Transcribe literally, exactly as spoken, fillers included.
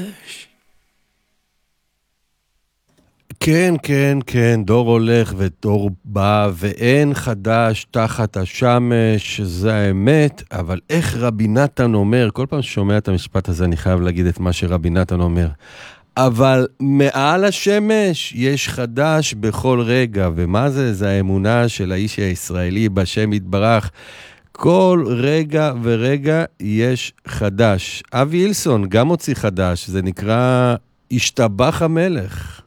כן, כן, כן, דור הולך ודור בא, ואין חדש תחת השמש, זה האמת, אבל איך רבי נתן אומר, כל פעם ששומע את המשפט הזה, אני חייב להגיד את מה שרבי נתן אומר, אבל מעל השמש יש חדש בכל רגע, ומה זה? זה האמונה של האיש הישראלי בשם יתברך, כל רגע ורגע יש חדש. אבי אילסון גם הוציא חדש, זה נקרא השתבח המלך.